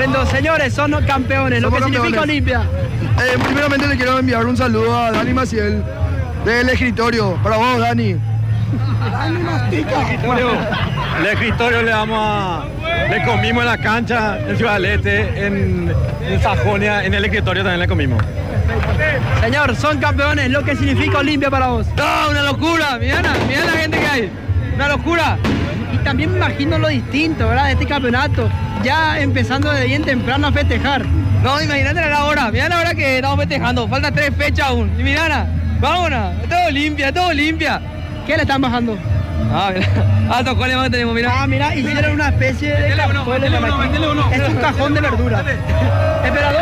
Bueno, señores, son campeones, lo que significa Olimpia. Primeramente le quiero enviar un saludo a Dani Maciel del escritorio. Para vos, Dani. Dani mastica. El escritorio le comimos en la cancha, en Ciudad del Este, en Sajonia, en el escritorio también le comimos. Señor, son campeones, lo que significa Olimpia para vos. No, una locura, mirá la gente que hay, una locura. Y también me imagino lo distinto, ¿verdad? De este campeonato, ya empezando de bien temprano a festejar. No, imagínate la hora, mirá la hora que estamos festejando, falta 3 fechas aún. Y mirá, vámonos, todo limpia. ¿Qué le están bajando? Ah, mira, alto cole más tenemos, mira. Ah, mira, hicieron una especie de cajón. Es un cajón de verdura. Esperador,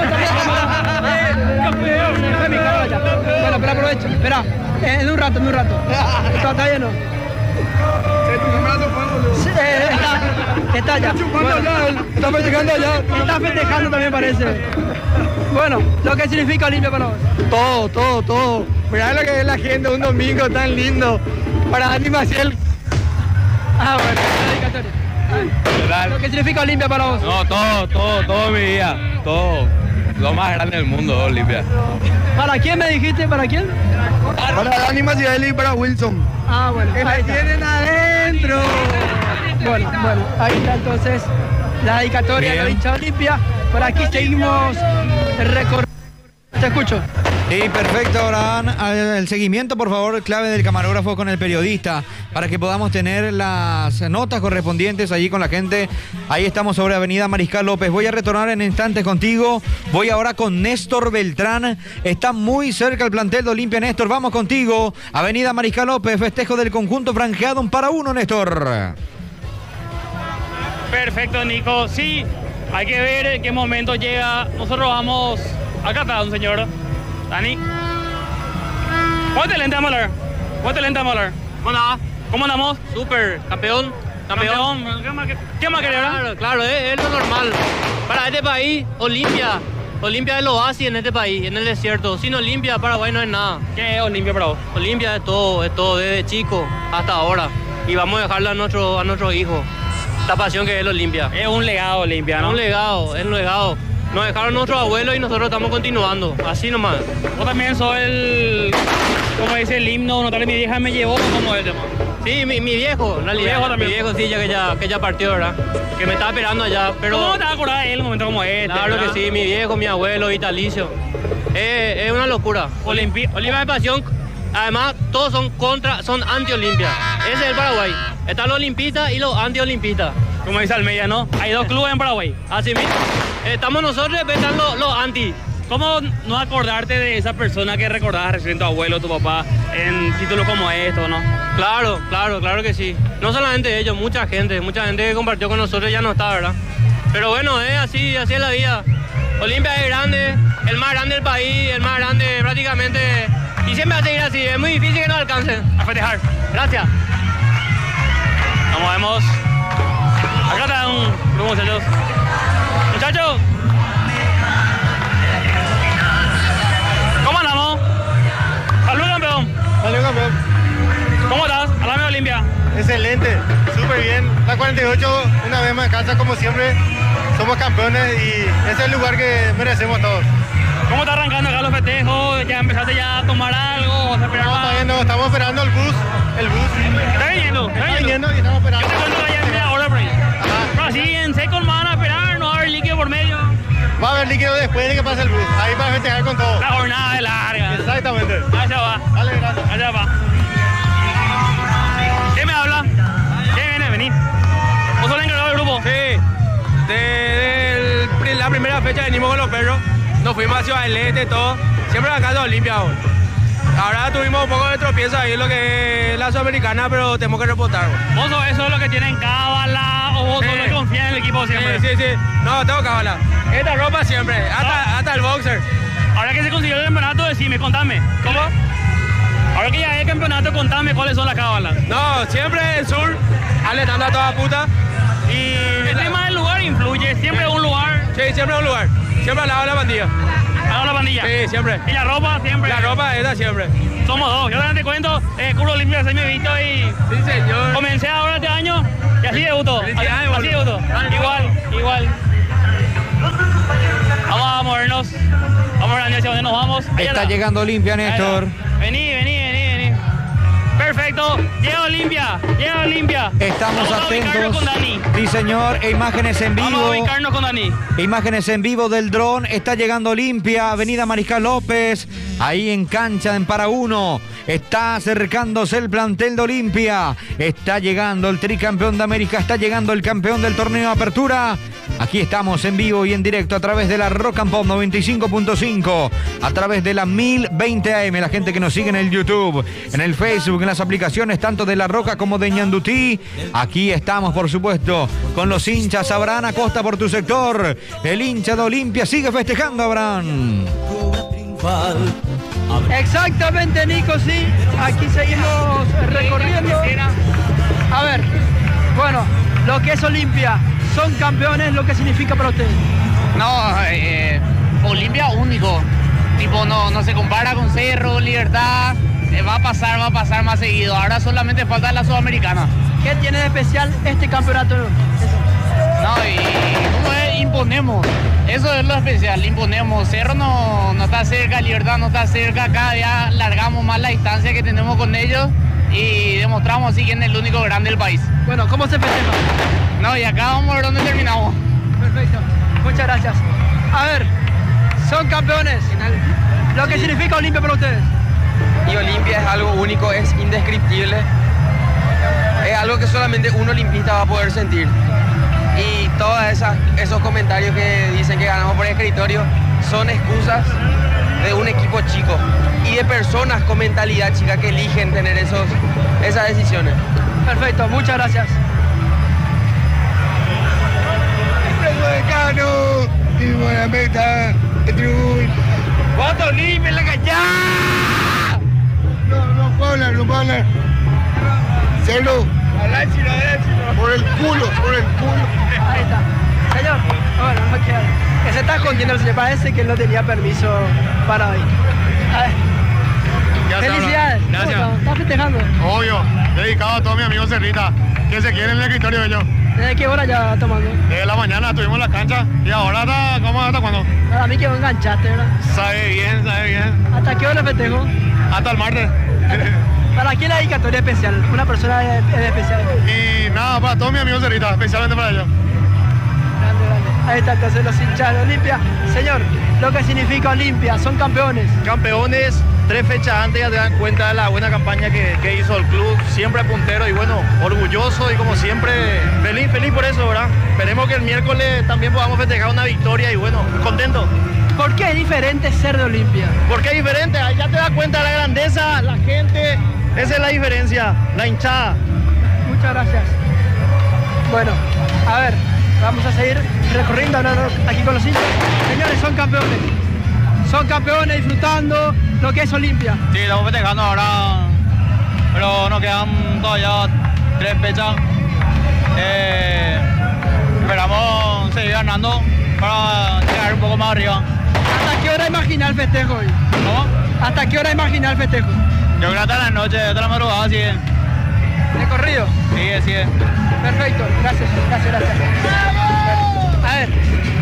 bueno, pero aprovecho, espera, en un rato. Está lleno. Está ya. Está festejando allá. Está festejando también parece. Bueno, lo que significa Olimpia para vos. Todo. Mirá lo que es la gente un domingo tan lindo para Dani Maciel. Ah, bueno, dedicatoria. Lo que significa Olimpia para vos. No, todo mi día, todo. Lo más grande del mundo, Olimpia. ¿Para quién me dijiste? ¿Para quién? Para Dani Maciel y para Wilson. Ah, bueno. ¡Que me tienen adentro! Bueno, ahí está entonces la dedicatoria de la hincha Olimpia. Por aquí seguimos recorriendo. Te escucho. Sí, perfecto, Abraham. El seguimiento, por favor, clave del camarógrafo con el periodista, para que podamos tener las notas correspondientes allí con la gente. Ahí estamos sobre Avenida Mariscal López. Voy a retornar en instantes contigo. Voy ahora con Néstor Beltrán. Está muy cerca el plantel de Olimpia, Néstor. Vamos contigo. Avenida Mariscal López, festejo del conjunto franjeado 1-1, Néstor. Perfecto, Nico. Sí, hay que ver en qué momento llega. Nosotros vamos... Acá está un señor. Dani. Ponte lente, vamos a hablar. ¿Cómo andamos? Súper, campeón. ¿Qué más querés? Claro, es lo normal. Para este país, Olimpia es el oasis en este país, en el desierto. Sin Olimpia, Paraguay no es nada. ¿Qué es Olimpia para vos? Olimpia es todo, desde chico hasta ahora. Y vamos a dejarle a nuestros hijos esta pasión que es el Olimpia. Es un legado Olimpia, ¿no? Es un legado. Nos dejaron nuestros abuelos y nosotros estamos continuando, así nomás. Vos también sos como dice el himno, notable mi vieja me llevó, ¿cómo es el tema? Sí, mi viejo, en realidad. Mi viejo sí, que ya partió, ¿verdad? Que me estaba esperando allá, pero... ¿Cómo te vas a acordar de él en un momento como este? Claro ¿verdad? que sí, mi viejo, mi abuelo, vitalicio. Es una locura. Olimpia de pasión, además todos son anti-Olimpia. Ese es el Paraguay. Están los olimpistas y los anti-olimpistas. Como dice Almeida, ¿no? Hay 2 clubes en Paraguay. Así mismo. Estamos nosotros, están los anti. ¿Cómo no acordarte de esa persona que recordabas recién, tu abuelo, tu papá, en títulos como estos, no? Claro que sí. No solamente ellos, mucha gente que compartió con nosotros ya no está, ¿verdad? Pero bueno, así es la vida. Olimpia es grande, el más grande del país, el más grande prácticamente. Y siempre va a seguir así, es muy difícil que nos alcancen. A festejar. Gracias. Nos vemos. Acá está un grupo, muchachos. Muchachos. ¿Cómo andamos? Salud, campeón. ¿Cómo estás? Háblame de Olimpia. Excelente, súper bien. La 48, una vez más en casa, como siempre. Somos campeones y ese es el lugar que merecemos todos. ¿Cómo está arrancando acá los festejos? ¿Ya empezaste ya a tomar algo? ¿Vas a esperar más? No, estamos esperando el bus. ¿Está viniendo? Y estamos esperando. Yo te cuento que ya media hora por ahí. Pero así en seco me van a esperar, no va a haber líquido por medio. Va a haber líquido después de que pase el bus. Ahí para festejar con todo. La jornada es larga. Exactamente. Allá va. Dale, gracias. Allá va. ¿Qué me habla? ¿Qué viene? Vení. ¿Vos sos el encargado del grupo? Sí, desde la primera fecha venimos con los perros, nos fuimos a Ciudad del Este, todo, siempre acá de Olimpia aún. Ahora tuvimos un poco de tropiezo ahí en lo que es la Sudamericana, pero tenemos que reportar. ¿Vos sos eso lo que tienen cábala o vos sos lo que confían en el equipo siempre? Sí. No, tengo cábala. Esta ropa siempre, hasta el boxer. Ahora que se consiguió el campeonato, decime, contame. ¿Cómo? Ahora que ya es el campeonato, contame cuáles son las cábalas. No, siempre el sur, alentando a toda puta. Y el tema del lugar influye, siempre un lugar. Sí, siempre un lugar. Siempre al lado de la pandilla. ¿Al lado de la pandilla? Sí, siempre. ¿Y la ropa siempre? La ropa esa siempre. Somos dos. Yo también te cuento, Club Olimpia se me he visto y... Sí, señor. Comencé ahora este año y así debuto. Así debuto. Igual. vamos. Allá Está llegando Olimpia, Néstor. Vení. Perfecto, llega Olimpia. Estamos Vamos a ubicarnos atentos. con Dani. Sí, señor. E imágenes en vivo. Vamos a ubicarnos con Dani. Imágenes en vivo del dron. Está llegando Olimpia, Avenida Mariscal López. Ahí en cancha, en para uno. Está acercándose el plantel de Olimpia. Está llegando el tricampeón de América. Está llegando el campeón del torneo de apertura. Aquí estamos en vivo y en directo a través de la Rock and Pop 95.5. A través de la 1020 AM. La gente que nos sigue en el YouTube, en el Facebook, en las aplicaciones tanto de La Roca como de Ñandutí. Aquí estamos, por supuesto, con los hinchas. Abraham Acosta por tu sector. El hincha de Olimpia sigue festejando, Abraham. Exactamente, Nico, sí. Aquí seguimos recorriendo. A ver, bueno, lo que es Olimpia, son campeones, lo que significa para ustedes. No, Olimpia único. Tipo, no se compara con Cerro, Libertad. Va a pasar más seguido. Ahora solamente falta la Sudamericana. ¿Qué tiene de especial este campeonato? No, y ¿cómo es? Imponemos. Eso es lo especial, imponemos. Cerro no está cerca, Libertad no está cerca. Cada día largamos más la distancia que tenemos con ellos y demostramos así que es el único grande del país. Bueno, ¿cómo se festeja? No, y acá vamos a ver dónde terminamos. Perfecto, muchas gracias. A ver, son campeones. Lo que significa Olimpia para ustedes. Y Olimpia es algo único, es indescriptible. Es algo que solamente un olimpista va a poder sentir. Y todos esos comentarios que dicen que ganamos por escritorio son excusas de un equipo chico y de personas con mentalidad chica que eligen tener esas decisiones. Perfecto, muchas gracias. Y buena meta, el tribuno. ¡Cuánto Olimpia en la calle! No puedo hablar. Cerro. Por el culo. Ahí está. Señor, bueno, no queda. Que se está escondiendo el señor. Parece que no tenía permiso para hoy. A ver. Felicidades. Gracias. ¿Estás festejando? Obvio, dedicado a todos mis amigos Cerrita, que se quieren en el escritorio de ellos. ¿Desde qué hora ya tomando? Desde la mañana estuvimos en la cancha y ahora hasta cuándo. Para mí que vos enganchaste, ¿verdad? Sabe bien. ¿Hasta qué hora festejo? Hasta el martes. ¿Para quién la dedicatoria especial? Una persona especial. Y nada, para todos mis amigos Cerrita, especialmente para ellos. Grande. Ahí está entonces los hinchas de Olimpia. Señor, lo que significa Olimpia, son campeones. Campeones, 3 fechas antes ya te dan cuenta de la buena campaña que hizo el club, siempre puntero y bueno, orgulloso y como siempre, feliz por eso, ¿verdad? Esperemos que el miércoles también podamos festejar una victoria y bueno, contento. ¿Por qué es diferente ser de Olimpia? ¿Por qué es diferente? Ahí ya te das cuenta de la grandeza, la gente, esa es la diferencia, la hinchada. Muchas gracias. Bueno, a ver, vamos a seguir recorriendo aquí con los hinchas. Señores, son campeones disfrutando lo que es Olimpia. Sí, estamos festejando ahora, pero nos quedan todavía 3 fechas. Esperamos seguir ganando para llegar un poco más arriba. ¿Hasta qué hora imagina el festejo hoy? ¿Cómo? ¿Hasta qué hora imagina el festejo? Yo creo que hasta la noche, hasta la madrugada, sí. ¿De corrido? Sí, así es. Perfecto, gracias. A ver.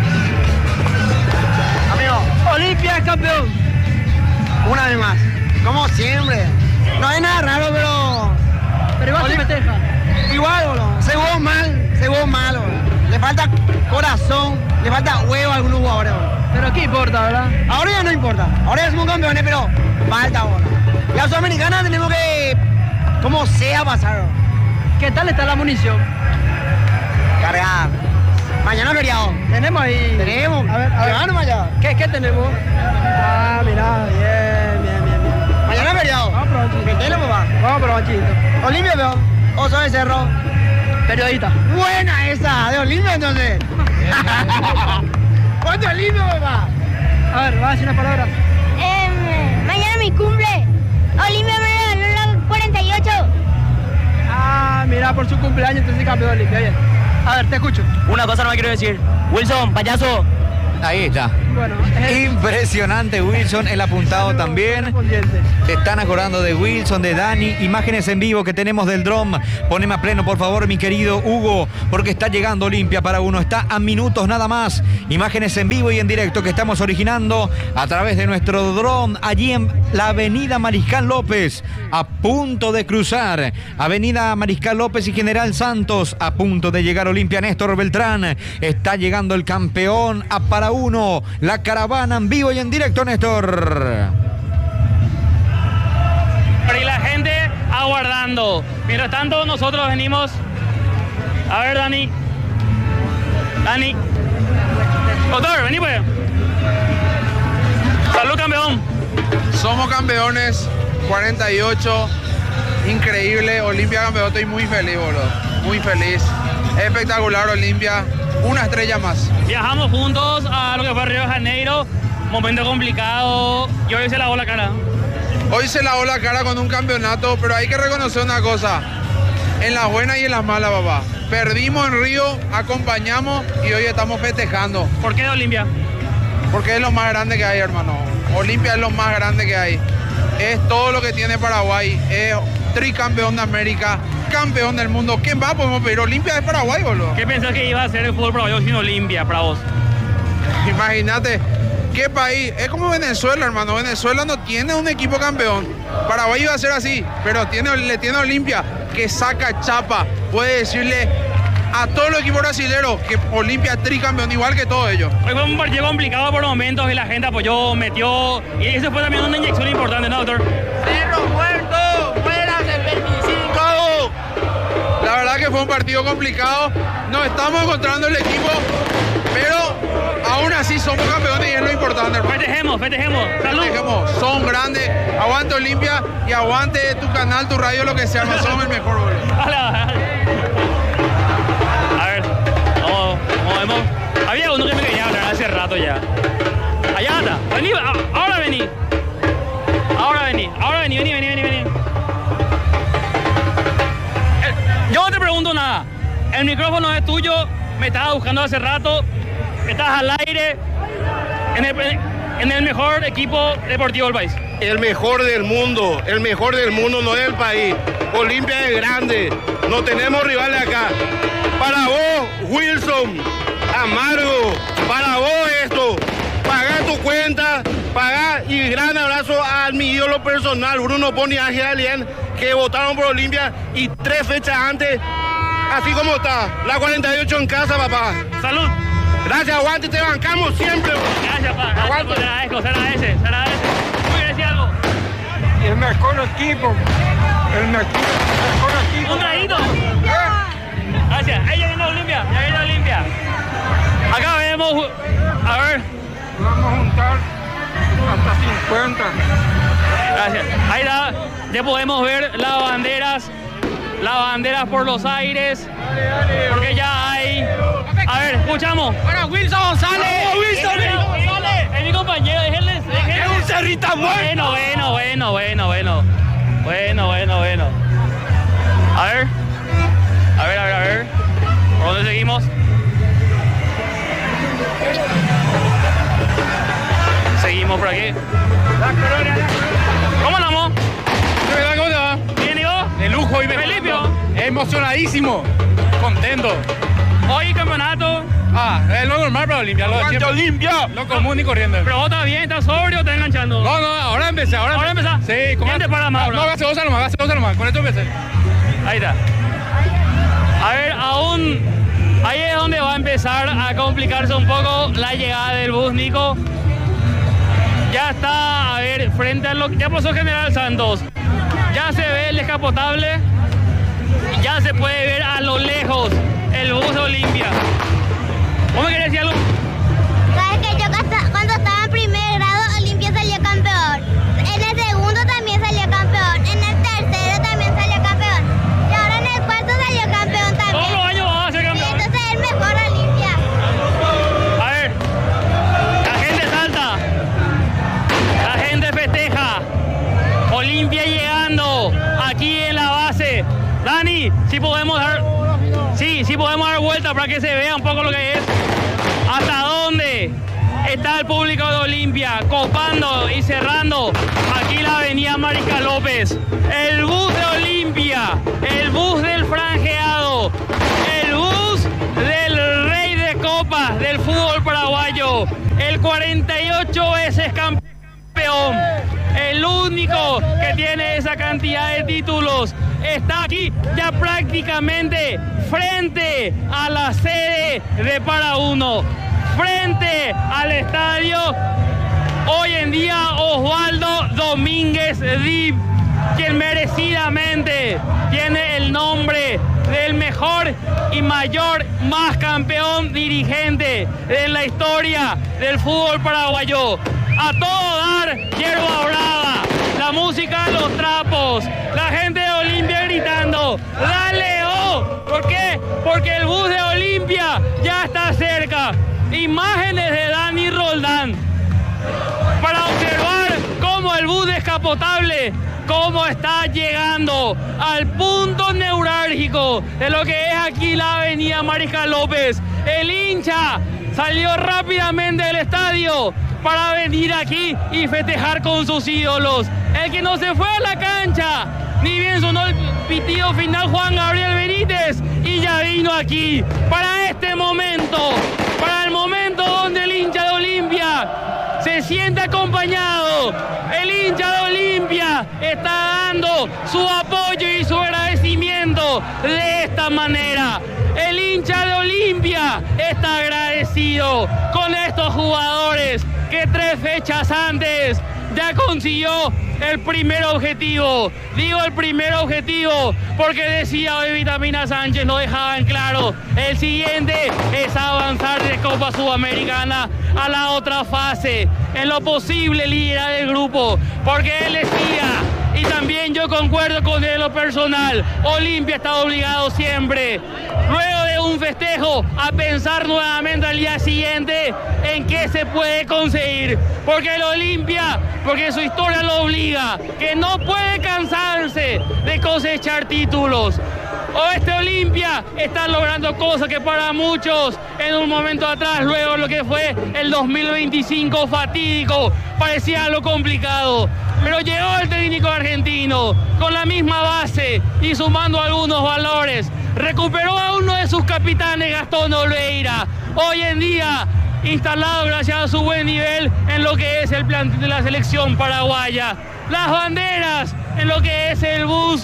Amigo, Olimpia es campeón. una vez más, como siempre. No hay nada raro, Pero igual se festeja. igual, boludo. Se jugó mal, boludo. Le falta corazón, le falta huevo a algunos jugadores, boludo. Pero qué importa, ¿verdad? Ahora ya no importa. Ahora ya somos campeones, pero falta, boludo. La Sudamericana tenemos que, como sea, pasar, boludo. ¿Qué tal está la munición? Cargada. Mañana es feriado. Tenemos ahí. Tenemos. A ver. Llévanos allá. ¿Qué tenemos? Ah, mirá, bien. Mañana es feriado. Vamos provechito. Metele, papá. Vamos provechito. Olimpia, peón. Oso de Cerro. Periodista. Buena esa, de Olimpia entonces. ¿Cuánto Olimpia, papá? A ver, va a decir unas palabras. Mañana mi cumple. Olimpia me regaló la 48. Ah, mira, por su cumpleaños, entonces campeón de Olimpia. Bien. A ver, te escucho. Una cosa no me quiero decir. Wilson, payaso, Ahí está. Bueno, Impresionante, Wilson, el apuntado también. correspondiente. Se están acordando de Wilson, de Dani. Imágenes en vivo que tenemos del dron. Poneme a pleno, por favor, mi querido Hugo, porque está llegando Olimpia para uno. Está a minutos nada más. Imágenes en vivo y en directo que estamos originando a través de nuestro dron allí en la avenida Mariscal López, a punto de cruzar. Avenida Mariscal López y General Santos, a punto de llegar Olimpia. Néstor Beltrán. Está llegando el campeón a para uno. La caravana en vivo y en directo, Néstor. Y la gente aguardando. Mientras tanto, nosotros venimos. A ver, Dani. Dani. Doctor, vení pues. Salud, campeón. Somos campeones, 48. Increíble. Olimpia campeón. Estoy muy feliz, boludo. Muy feliz. Espectacular, Olimpia. Una estrella más. Viajamos juntos a lo que fue Río de Janeiro. Momento complicado. Y hoy se lavó la cara. Hoy se lavó la cara con un campeonato, pero hay que reconocer una cosa. En las buenas y en las malas, papá. Perdimos en Río, acompañamos y hoy estamos festejando. ¿Por qué de Olimpia? Porque es lo más grande que hay, hermano. Olimpia es lo más grande que hay. Es todo lo que tiene Paraguay. Es tricampeón de América, campeón del mundo. ¿Qué más podemos pedir? Olimpia es Paraguay, boludo. ¿Qué pensás que iba a ser el fútbol paraguayo sin Olimpia para vos? Imagínate, ¿qué país? Es como Venezuela, hermano. Venezuela no tiene un equipo campeón. Paraguay iba a ser así, pero le tiene a Olimpia, que saca chapa. Puede decirle a todos los equipos brasileños que Olimpia es tricampeón, igual que todos ellos. Hoy fue un partido complicado por momentos y la gente apoyó, metió. Y eso fue también una inyección importante, ¿no, doctor? ¡Cerro muerto! ¡Fuera del 25! La verdad que fue un partido complicado. Nos estamos encontrando el equipo, pero aún así somos campeones y es lo importante, hermano. Festejemos, festejemos. ¡Salud! Festejemos. Son grandes. Aguante Olimpia y aguante tu canal, tu radio, lo que sea. No somos el mejor, boludo. A ver, vamos. Había uno que me quería hablar hace rato ya. Allá está. Vení, ahora vení. Vení. Yo no te pregunto nada. El micrófono es tuyo. Me estabas buscando hace rato. Estás al aire en el mejor equipo deportivo del país. El mejor del mundo no es el país. Olimpia es grande, no tenemos rivales acá. Para vos, Wilson, Amargo, para vos esto, pagá tu cuenta, pagá, y gran abrazo a mi ídolo personal, Bruno Pony, Ángel Alien, que votaron por Olimpia y 3 fechas antes, así como está, la 48 en casa, papá. Salud. Gracias, aguante, te bancamos siempre. Gracias, papá. Aguante. Se agradece. ¿Puedes decir algo? El mejor equipo. Un traguito. Gracias. Ahí ya viene Olimpia. Acá vemos. A ver. Vamos a juntar hasta 50. Gracias. Ahí está. Ya podemos ver las banderas por los aires. Porque ya hay. A ver, escuchamos. Para Wilson González. Es mi compañero, déjenles. Es un cerrita bueno. A ver. ¿Por dónde seguimos? Seguimos por aquí. ¿Cómo andamos? ¿Cómo te va? ¿Bien y vos? De lujo y Felipe. Emocionadísimo. Contento. Hoy campeonato. Es lo normal para Olimpia. ¡Aguante Olimpia! Lo común y corriente. Pero vos estás bien, estás sobrio o estás enganchando. No, ahora empecé. ¿Ahora empezás? Sí. ¿Quién te para más? No, gaseosa nomás. Con esto empecé. Ahí está. A ver, ahí es donde va a empezar a complicarse un poco la llegada del bus, Nico. Ya está, a ver, frente a lo que ya pasó General Santos. Ya se ve el descapotable. Ya se puede ver a lo lejos el bus de Olimpia. ¿Vos me querés decir algo? Sabes que yo cuando estaba en primer grado, Olimpia salió campeón. En el segundo también salió campeón. En el tercero también salió campeón. Y ahora en el cuarto salió campeón también. Todos los años vas a ser campeón. Y entonces es el mejor Olimpia. A ver, la gente salta. La gente festeja. Olimpia llegando aquí en la base. Dani, si podemos dar vuelta para que se vea un poco lo que es. ¿Hasta dónde? está el público de Olimpia copando y cerrando aquí la avenida Mariscal López. El bus de Olimpia, el bus del franjeado, el bus del rey de copas del fútbol paraguayo, el 48 veces campeón, el único que tiene esa cantidad de títulos, está aquí ya prácticamente frente a la sede de Para Uno, frente al estadio hoy en día Osvaldo Domínguez Dip, quien merecidamente tiene el nombre del mejor y mayor más campeón dirigente en la historia del fútbol paraguayo. A todo dar, hierba brava, la música de los trapos, la gente de Olimpia gritando, ¡dale, oh! ¿Por qué? Porque el bus de Olimpia ya está cerca. Imágenes de Dani Roldán para observar cómo el bus descapotable, cómo está llegando al punto neurálgico de lo que es aquí la avenida Mariscal López. El hincha salió rápidamente del estadio para venir aquí y festejar con sus ídolos. El que no se fue a la cancha, ni bien sonó el pitido final Juan Gabriel Benítez, y ya vino aquí para este momento, para el momento donde el hincha de Olimpia se siente acompañado. El hincha de Olimpia está dando su apoyo y su agradecimiento de esta manera. El hincha de Olimpia está agradecido con estos jugadores que 3 fechas antes ya consiguió el primer objetivo. Digo el primer objetivo porque decía hoy Vitamina Sánchez, lo dejaba en claro. El siguiente es avanzar de Copa Sudamericana a la otra fase, en lo posible liderar el grupo, porque él decía, y también yo concuerdo con él en lo personal, Olimpia está obligado siempre, luego de un festejo, a pensar nuevamente al día siguiente en qué se puede conseguir, porque el Olimpia, porque su historia lo obliga, que no puede cansarse de cosechar títulos. Este Olimpia está logrando cosas que para muchos en un momento atrás, luego lo que fue el 2025 fatídico, parecía algo complicado. Pero llegó el técnico argentino con la misma base y sumando algunos valores. Recuperó a uno de sus capitanes, Gastón Oleira, hoy en día instalado gracias a su buen nivel en lo que es el plantel de la selección paraguaya. Las banderas en lo que es el bus,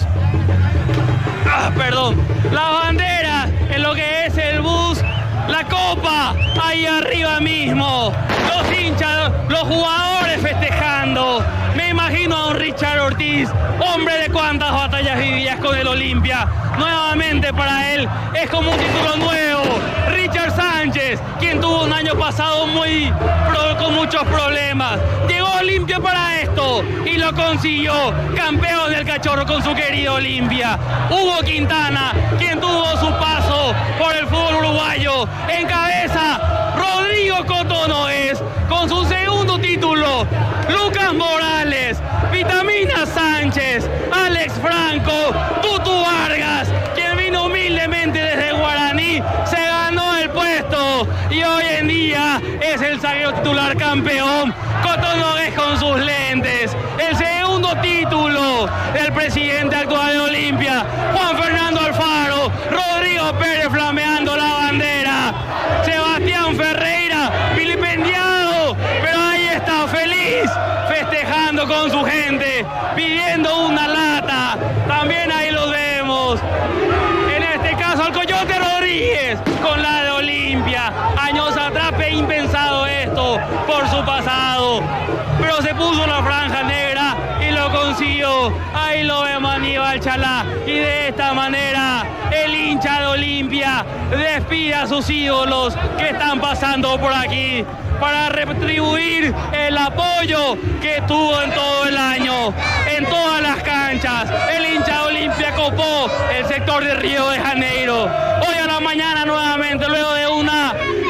las banderas en lo que es el bus, la copa ahí arriba mismo, los hinchas, los jugadores festejando. Me imagino a un Richard Ortiz, hombre de cuántas batallas vividas con el Olimpia. Nuevamente para él es como un título nuevo. Richard Sánchez, quien tuvo un año pasado con muchos problemas, llegó a Olimpia para esto y lo consiguió. Campeón del Cachorro con su querido Olimpia. Hugo Quintana, quien tuvo su paso por el fútbol uruguayo. En cabeza, Rodrigo Cotonoes con su segundo título. Lucas Morales, Vitamina Sánchez, Alex Franco, Tutu Vargas, quien vino humildemente desde Guaraní, se ganó el puesto y hoy en día es el zaguero titular campeón. Cotonoes con sus lentes. El segundo título del presidente actual de Olimpia, Juan Fernando Alfaro. Rodrigo Pérez flameando la bandera. Sebastián Ferreira, vilipendiado, pero ahí está feliz, festejando con su gente, pidiendo una lata. También ahí lo vemos. En este caso al Coyote Rodríguez con la de Olimpia. Años atrás fue impensado esto por su pasado, pero se puso la franja negra y lo consiguió. Ahí lo vemos Aníbal Chalá, y de esta manera el hincha de Olimpia despide a sus ídolos que están pasando por aquí para retribuir el apoyo que tuvo en todo el año, en todas las canchas. El hincha de Olimpia copó el sector de Río de Janeiro. Hoy a la mañana nuevamente, luego de una derrota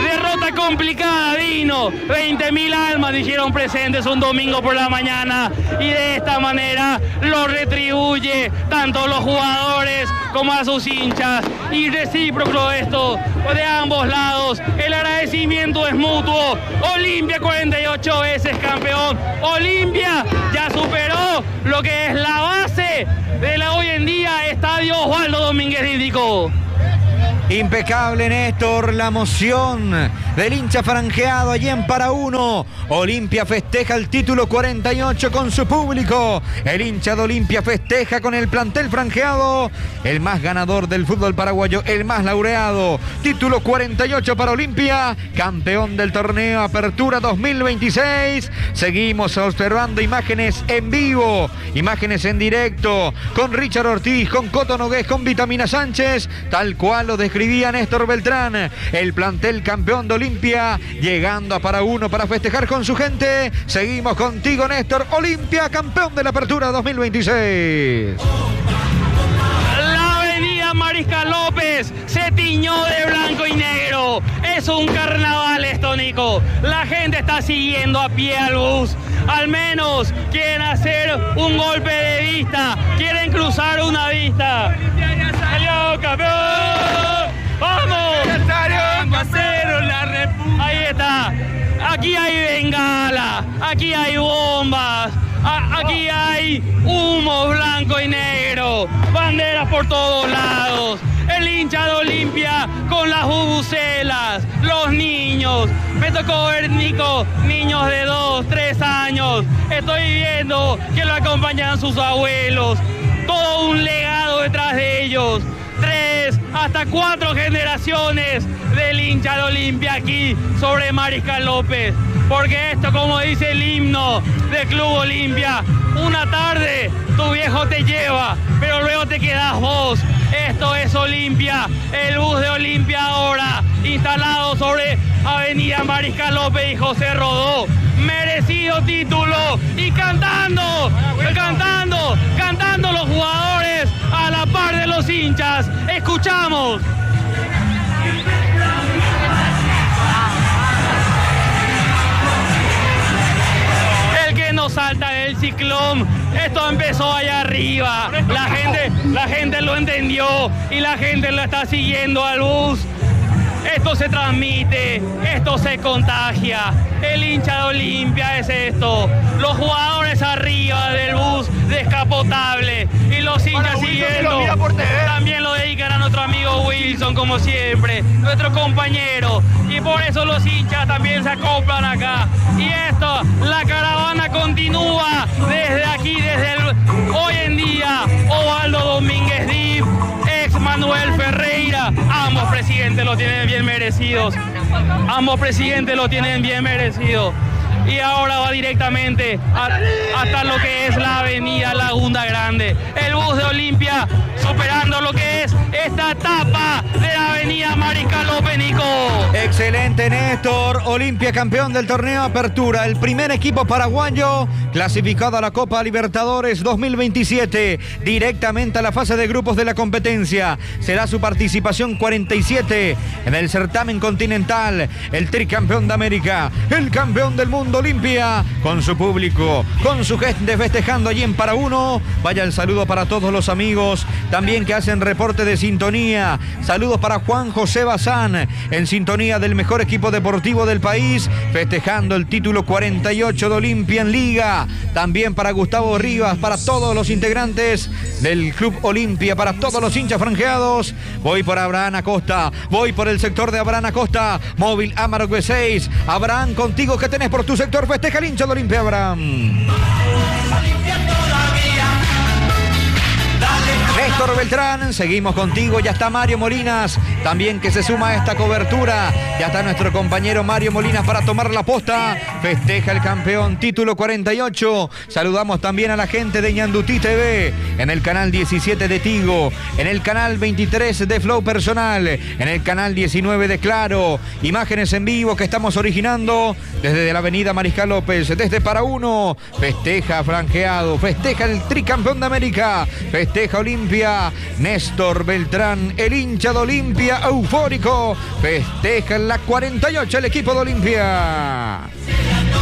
hora complicada vino. 20.000 almas dijeron presentes un domingo por la mañana y de esta manera lo retribuye tanto los jugadores como a sus hinchas. Y recíproco esto de ambos lados. El agradecimiento es mutuo. Olimpia 48 veces campeón. Olimpia ya superó lo que es la base de la hoy en día Estadio Osvaldo Domínguez Dídico. Impecable, Néstor, la emoción del hincha franjeado allí en Para-Uno. Olimpia festeja el título 48 con su público. El hincha de Olimpia festeja con el plantel franjeado. El más ganador del fútbol paraguayo, el más laureado. Título 48 para Olimpia, campeón del torneo Apertura 2026. Seguimos observando imágenes en vivo, imágenes en directo, con Richard Ortiz, con Coto Nogués, con Vitamina Sánchez, tal cual lo describía Néstor Beltrán. El plantel campeón de Olimpia llegando a Para-Uno para festejar con su gente. Seguimos contigo, Néstor. Olimpia, campeón de la Apertura 2026. La avenida Mariscal López se tiñó de blanco y negro. Es un carnaval esto, Nico. La gente está siguiendo a pie al bus. Al menos quieren hacer un golpe de vista. Quieren cruzar una vista. ¡Salió campeón! ¡Vamos! Ahí está. Aquí hay bengala. Aquí hay bombas. Aquí hay humo blanco y negro. Banderas por todos lados. El hincha de Olimpia con las bubucelas. Los niños. Me tocó ver, Nico, niños de 2, 3 años. Estoy viendo que lo acompañan sus abuelos. Todo un legado detrás de ellos. 3 hasta 4 generaciones del hincha de Olimpia aquí sobre Mariscal López. Porque esto, como dice el himno del Club Olimpia, una tarde tu viejo te lleva, pero luego te quedas vos. Esto es Olimpia, el bus de Olimpia ahora, instalado sobre Avenida Mariscal López y José Rodó. Merecido título y cantando los jugadores a la par de los hinchas. Escuchamos. El que nos salta del ciclón. Esto empezó allá arriba. La gente lo entendió y la gente lo está siguiendo al bus. Esto se transmite, esto se contagia. El hincha de Olimpia es esto. Los jugadores arriba del bus descapotable y los hinchas siguiendo. También lo dedican a nuestro amigo Wilson, como siempre, nuestro compañero. Y por eso los hinchas también se acoplan acá. Y esto, la caravana continúa desde aquí, desde el hoy en día Osvaldo Domínguez Dip, ex Manuel Ferreira. Ambos presidentes lo tienen bien merecidos. Ambos presidentes lo tienen bien merecido. Y ahora va directamente hasta lo que es la avenida Laguna Grande. El bus de Olimpia superando lo que es esta etapa de la avenida Mariscal López, Nico. Excelente, Néstor. Olimpia campeón del torneo Apertura. El primer equipo paraguayo clasificado a la Copa Libertadores 2027. Directamente a la fase de grupos de la competencia. Será su participación 47 en el certamen continental. El tricampeón de América. El campeón del mundo, Olimpia, con su público, con su gente festejando allí en Para-Uno. Vaya el saludo para todos los amigos también que hacen reporte de sintonía. Saludos para Juan José Bazán, en sintonía del mejor equipo deportivo del país, festejando el título 48 de Olimpia en Liga. También para Gustavo Rivas, para todos los integrantes del Club Olimpia, para todos los hinchas franjeados. Voy por Abraham Acosta, voy por el sector de Abraham Acosta, móvil Amarok B6. Abraham, contigo, ¿qué tenés por tu sector? Festeja el hincha de Olimpia, Abraham. Néstor Beltrán, seguimos contigo, ya está Mario Molinas, también que se suma a esta cobertura, ya está nuestro compañero Mario Molinas para tomar la posta, festeja el campeón, título 48, saludamos también a la gente de Ñandutí TV, en el canal 17 de Tigo, en el canal 23 de Flow Personal, en el canal 19 de Claro, imágenes en vivo que estamos originando desde la avenida Mariscal López, desde Para-Uno, festeja franjeado, festeja el tricampeón de América, festeja Olimpia, Néstor Beltrán, el hincha de Olimpia, eufórico. Festeja en la 48 el equipo de Olimpia.